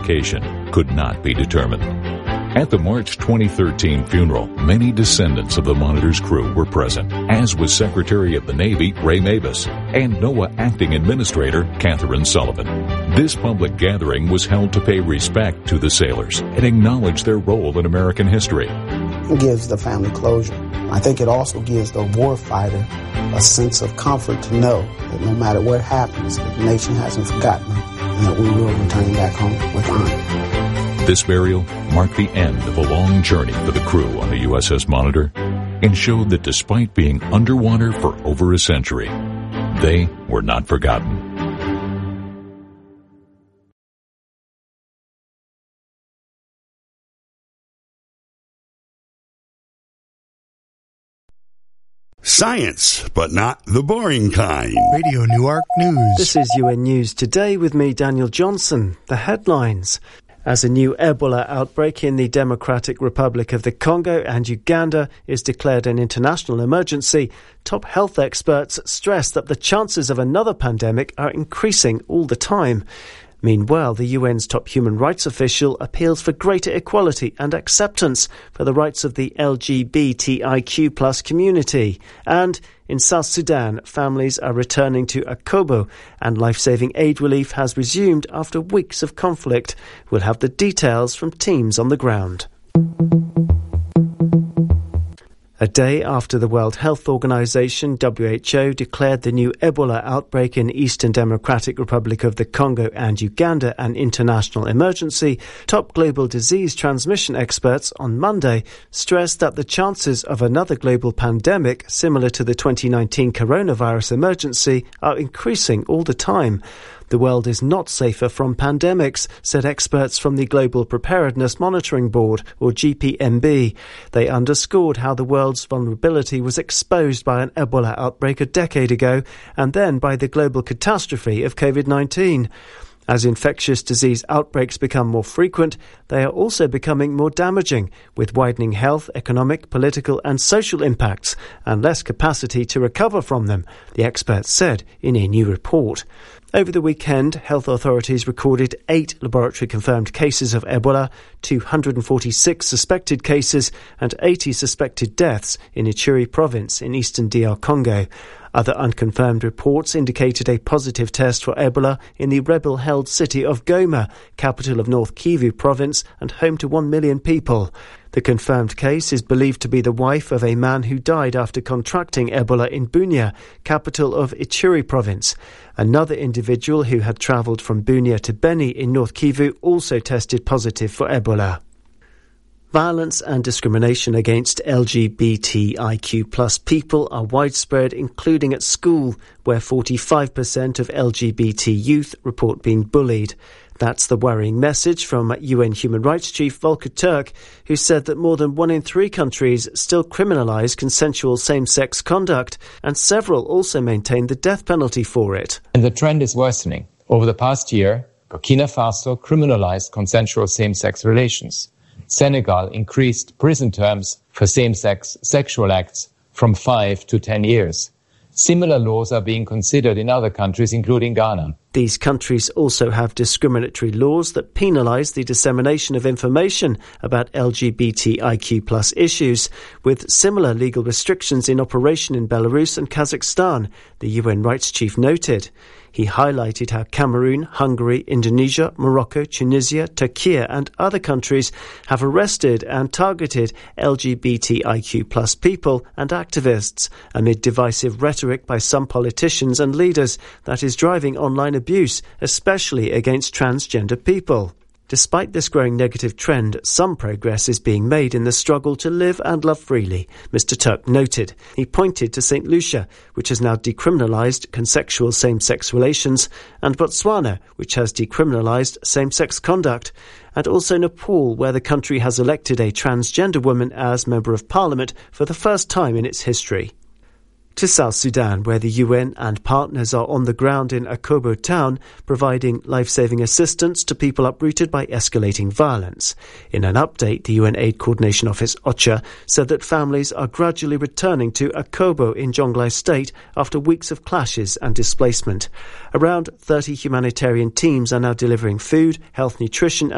Location could not be determined. At the March 2013 funeral, many descendants of the Monitor's crew were present, as was Secretary of the Navy Ray Mabus and NOAA Acting Administrator Catherine Sullivan. This public gathering was held to pay respect to the sailors and acknowledge their role in American history. It gives the family closure. I think it also gives the warfighter a sense of comfort to know that no matter what happens, the nation hasn't forgotten them and that we will return back home with honor. This burial marked the end of a long journey for the crew on the USS Monitor and showed that despite being underwater for over a century, they were not forgotten. Science, but not the boring kind. Radio Newark News. This is UN News Today with me, Daniel Johnson. The headlines. As a new Ebola outbreak in the Democratic Republic of the Congo and Uganda is declared an international emergency, top health experts stress that the chances of another pandemic are increasing all the time. Meanwhile, the UN's top human rights official appeals for greater equality and acceptance for the rights of the LGBTIQ+ community. And in South Sudan, families are returning to Akobo and life-saving aid relief has resumed after weeks of conflict. We'll have the details from teams on the ground. A day after the World Health Organization, WHO, declared the new Ebola outbreak in Eastern Democratic Republic of the Congo and Uganda an international emergency, top global disease transmission experts on Monday stressed that the chances of another global pandemic similar to the 2019 coronavirus emergency are increasing all the time. The world is not safer from pandemics, said experts from the Global Preparedness Monitoring Board, or GPMB. They underscored how the world's vulnerability was exposed by an Ebola outbreak a decade ago, and then by the global catastrophe of COVID-19. As infectious disease outbreaks become more frequent, they are also becoming more damaging, with widening health, economic, political and social impacts, and less capacity to recover from them, the experts said in a new report. Over the weekend, health authorities recorded 8 laboratory-confirmed cases of Ebola, 246 suspected cases and 80 suspected deaths in Ituri province in eastern DR Congo. Other unconfirmed reports indicated a positive test for Ebola in the rebel-held city of Goma, capital of North Kivu province and home to 1 million people. The confirmed case is believed to be the wife of a man who died after contracting Ebola in Bunia, capital of Ituri province. Another individual who had travelled from Bunia to Beni in North Kivu also tested positive for Ebola. Violence and discrimination against LGBTIQ+ people are widespread, including at school, where 45% of LGBT youth report being bullied. That's the worrying message from UN Human Rights Chief Volker Turk, who said that more than 1 in 3 countries still criminalise consensual same-sex conduct, and several also maintain the death penalty for it. And the trend is worsening. Over the past year, Burkina Faso criminalised consensual same-sex relations. Senegal increased prison terms for same-sex sexual acts from 5 to 10 years. Similar laws are being considered in other countries, including Ghana. These countries also have discriminatory laws that penalise the dissemination of information about LGBTIQ+ issues, with similar legal restrictions in operation in Belarus and Kazakhstan, the UN Rights Chief noted. He highlighted how Cameroon, Hungary, Indonesia, Morocco, Tunisia, Turkey and other countries have arrested and targeted LGBTIQ+ people and activists amid divisive rhetoric by some politicians and leaders that is driving online abuse, especially against transgender people. Despite this growing negative trend, some progress is being made in the struggle to live and love freely, Mr. Turk noted. He pointed to St. Lucia, which has now decriminalised consensual same-sex relations, and Botswana, which has decriminalised same-sex conduct, and also Nepal, where the country has elected a transgender woman as Member of Parliament for the first time in its history. To South Sudan, where the UN and partners are on the ground in Akobo town, providing life-saving assistance to people uprooted by escalating violence. In an update, the UN Aid Coordination Office, OCHA, said that families are gradually returning to Akobo in Jonglei State after weeks of clashes and displacement. Around 30 humanitarian teams are now delivering food, health, nutrition